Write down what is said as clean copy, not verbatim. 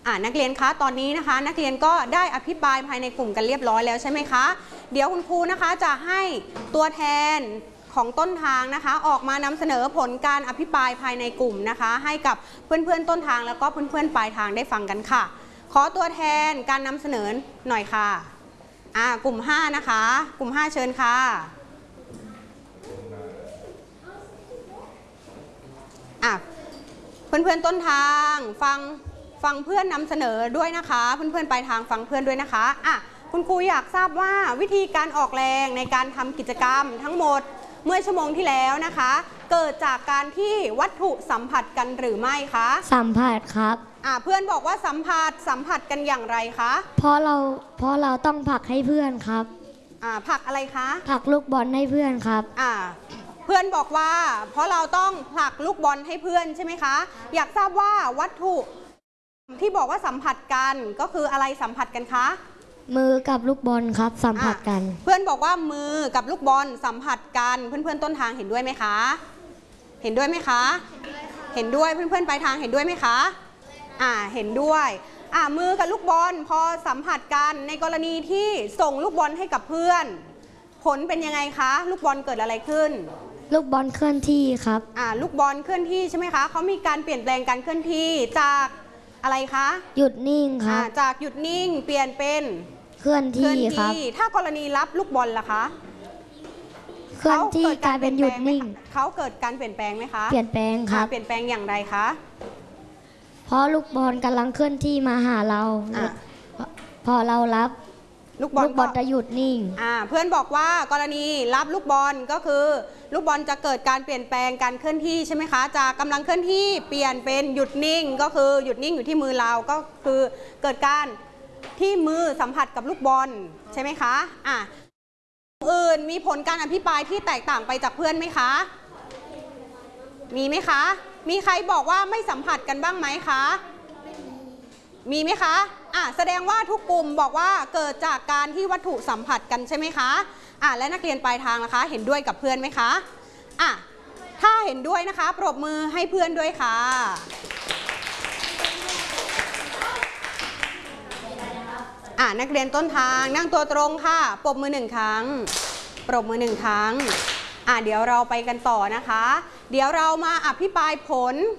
นักเรียนคะตอนนี้นะคะนักเรียนก็ได้อภิปรายภายในกลุ่มกันเรียบร้อยแล้วใช่ไหมคะเดี๋ยวคุณครูนะคะจะให้ตัวแทนของต้นทางนะคะออกมานำเสนอผลการอภิปรายภายในกลุ่มนะคะให้กับเพื่อนๆต้นทางแล้วก็เพื่อนๆปลายทางได้ฟังกันค่ะขอตัวแทนการนำเสนอหน่อยค่ะกลุ่ม5นะคะกลุ่ม5เชิญค่ะเพื่อนๆต้นทางฟังเพื่อนนำเสนอด้วยนะคะเพื่อนๆปลายทางฟังเพื่อนด้วยนะคะคุณครูอยากทราบว่าวิธีการออกแรงในการทำกิจกรรมทั้งหมดเมื่อชั่วโมงที่แล้วนะคะเกิดจากการที่วัตถุสัมผัสกันหรือไม่คะสัมผัสครับเพื่อนบอกว่าสัมผัสกันอย่างไรคะเพราะเราต้องผลักให้เพื่อนครับผลักอะไรคะผลักลูกบอลให้เพื่อนครับเพื่อนบอกว่าเพราะเราต้องผลักลูกบอลให้เพื่อนใช่ไหมคะอยากทราบว่าวัตถุที่บอกว่าสัมผัสกันก็คืออะไรสัมผัสกันคะมือกับลูกบอลครับสัมผัสกันเพื่อนบอกว่ามือกับลูกบอลสัมผัสกันเพื่อนๆต้นทางเห็นด้วยไหมคะเห็นด้วยไหมคะเห็นด้วยเพื่อนๆปลายทางเห็นด้วยไหมคะเห็นด้วยมือกับลูกบอลพอสัมผัสกันในกรณีที่ส่งลูกบอลให้กับเพื่อนผลเป็นยังไงคะลูกบอลเกิดอะไรขึ้นลูกบอลเคลื่อนที่ครับลูกบอลเคลื่อนที่ใช่ไหมคะเขามีการเปลี่ยนแปลงการเคลื่อนที่จากอะไรคะหยุดนิ่งครับจากหยุดนิ่งเปลี่ยนเป็นเคลื่อนที่ครับถ้ากรณีรับลูกบอลล่ะคะเคลื่อนที่กลายเป็นหยุดนิ่งเขาเกิดการเปลี่ยนแปลงไหมคะเปลี่ยนแปลงครับเปลี่ยนแปลงอย่างไรคะเพราะลูกบอลกำลังเคลื่อนที่มาหาเราพอเรารับลูกบอลจะหยุดนิ่งเพื่อนบอกว่ากรณีรับลูกบอลก็คือลูกบอลจะเกิดการเปลี่ยนแปลงการเคลื่อนที่ใช่ไหมคะจากกำลังเคลื่อนที่เปลี่ยนเป็นหยุดนิ่งก็คือหยุดนิ่งอยู่ที่มือเราก็คือเกิดการที่มือสัมผัสกับลูกบอลใช่ไหมคะอื่นมีผลการอภิปรายที่แตกต่างไปจากเพื่อนไหมคะมีไหมคะมีใครบอกว่าไม่สัมผัสกันบ้างไหมคะมีไหมคะแสดงว่าทุกกลุ่มบอกว่าเกิดจากการที่วัตถุสัมผัสกันใช่ไหมคะและนักเรียนปลายทางนะคะเห็นด้วยกับเพื่อนไหมคะถ้าเห็นด้วยนะคะปรบมือให้เพื่อนด้วยค่ะนักเรียนต้นทางนั่งตัวตรงค่ะปรบมือ1ครั้งปรบมือ1ครั้งเดี๋ยวเราไปกันต่อนะคะเดี๋ยวเรามาอภิปรายผล